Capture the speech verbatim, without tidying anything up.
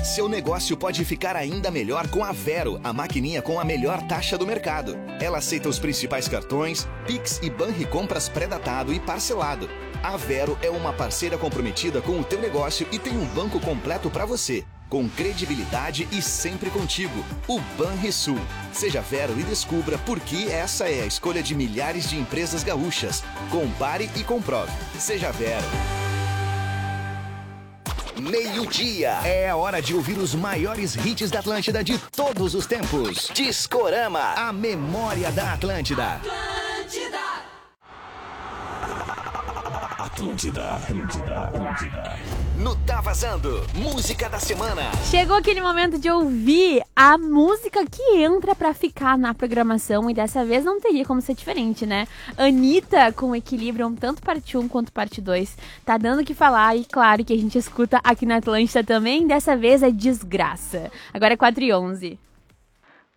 Seu negócio pode ficar ainda melhor com a Vero, a maquininha com a melhor taxa do mercado. Ela aceita os principais cartões, Pix e Banricompras pré-datado e parcelado. A Vero é uma parceira comprometida com o teu negócio e tem um banco completo para você, com credibilidade e sempre contigo, o Banrisul. Seja Vero e descubra por que essa é a escolha de milhares de empresas gaúchas. Compare e comprove. Seja Vero. Meio-dia. É a hora de ouvir os maiores hits da Atlântida de todos os tempos. Discorama, a memória da Atlântida. Atlântida. Atlântida, Atlântida, Atlântida. No Tá Vazando, música da semana. Chegou aquele momento de ouvir a música que entra pra ficar na programação e dessa vez não teria como ser diferente, né? Anitta com Equilibrium, tanto parte um quanto parte dois, tá dando o que falar e claro que a gente escuta aqui na Atlântida também, dessa vez é Desgraça. Agora é quatro e onze.